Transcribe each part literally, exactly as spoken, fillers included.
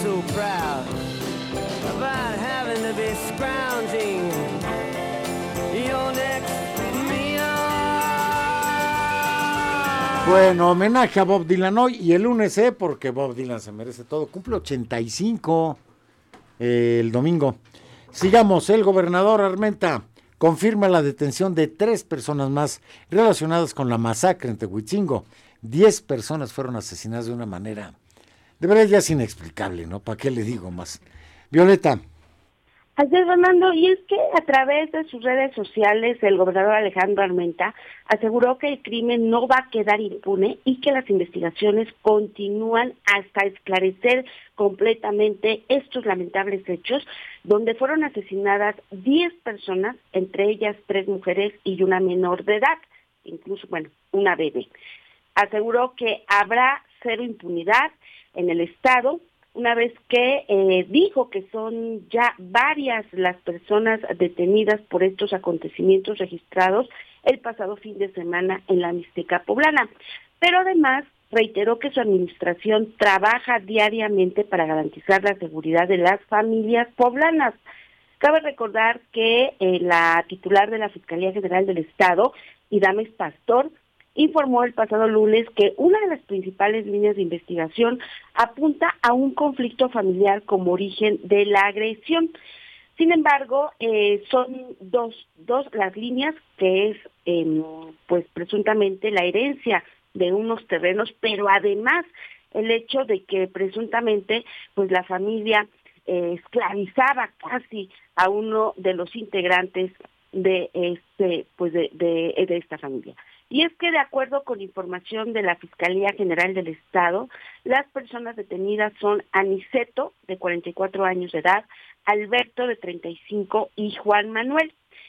so proud about having to be scrounging your next meal. Bueno, homenaje a Bob Dylan hoy y el lunes, ¿eh? Porque Bob Dylan se merece todo. Cumple ochenta y cinco eh, el domingo. Sigamos, el gobernador Armenta confirma la detención de tres personas más relacionadas con la masacre en Tehuitzingo. Diez personas fueron asesinadas de una manera, de verdad ya es inexplicable, ¿no? ¿Para qué le digo más? Violeta. Así es, Fernando, y es que a través de sus redes sociales el gobernador Alejandro Armenta aseguró que el crimen no va a quedar impune y que las investigaciones continúan hasta esclarecer completamente estos lamentables hechos, donde fueron asesinadas diez personas, entre ellas tres mujeres y una menor de edad, incluso, bueno, una bebé. Aseguró que habrá cero impunidad en el estado, una vez que eh, dijo que son ya varias las personas detenidas por estos acontecimientos registrados el pasado fin de semana en la Mixteca poblana. Pero además reiteró que su administración trabaja diariamente para garantizar la seguridad de las familias poblanas. Cabe recordar que eh, la titular de la Fiscalía General del Estado, Idames Pastor, informó el pasado lunes que una de las principales líneas de investigación apunta a un conflicto familiar como origen de la agresión. Sin embargo, eh, son dos, dos las líneas, que es eh, pues presuntamente la herencia de unos terrenos, pero además el hecho de que presuntamente pues la familia eh, esclavizaba casi a uno de los integrantes de este pues de, de, de esta familia. Y es que de acuerdo con información de la Fiscalía General del Estado, las personas detenidas son Aniceto, de cuarenta y cuatro años de edad, Alberto, de treinta y cinco, y Juan Manuel,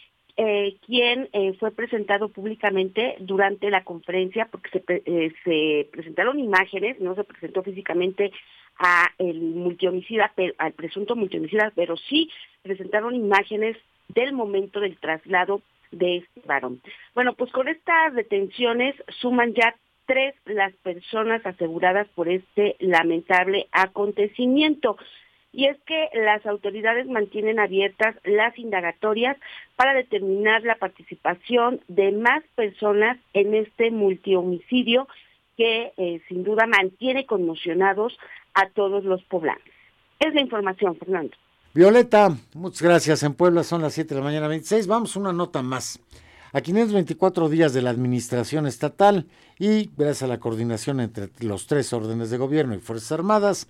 eh, quien eh, fue presentado públicamente durante la conferencia, porque se, eh, se presentaron imágenes, no se presentó físicamente a el multihomicida, pero, al presunto multihomicida, pero sí presentaron imágenes del momento del traslado de este varón. Bueno, pues con estas detenciones suman ya tres las personas aseguradas por este lamentable acontecimiento. Y es que las autoridades mantienen abiertas las indagatorias para determinar la participación de más personas en este multihomicidio que eh, sin duda mantiene conmocionados a todos los poblanos. Es la información, Fernando. Violeta, muchas gracias. En Puebla son las siete de la mañana veintiséis. Vamos a una nota más. A quinientos veinticuatro días de la administración estatal y gracias a la coordinación entre los tres órdenes de gobierno y Fuerzas Armadas,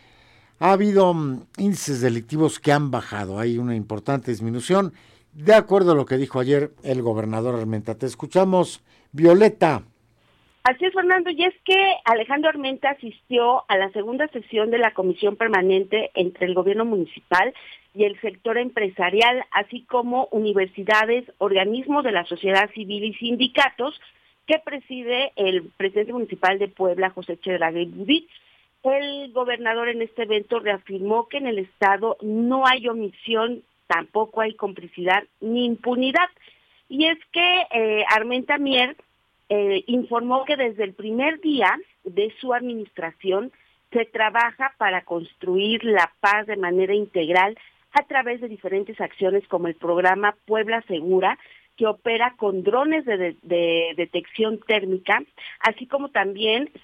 ha habido um, índices delictivos que han bajado. Hay una importante disminución. De acuerdo a lo que dijo ayer el gobernador Armenta. Te escuchamos, Violeta. Así es, Fernando, y es que Alejandro Armenta asistió a la segunda sesión de la Comisión Permanente entre el Gobierno Municipal y el sector empresarial, así como universidades, organismos de la sociedad civil y sindicatos, que preside el presidente municipal de Puebla, José Chedragui Budit. El gobernador en este evento reafirmó que en el Estado no hay omisión, tampoco hay complicidad ni impunidad. Y es que eh, Armenta Mier Eh, informó que desde el primer día de su administración se trabaja para construir la paz de manera integral a través de diferentes acciones como el programa Puebla Segura, que opera con drones de, de, de detección térmica, así como también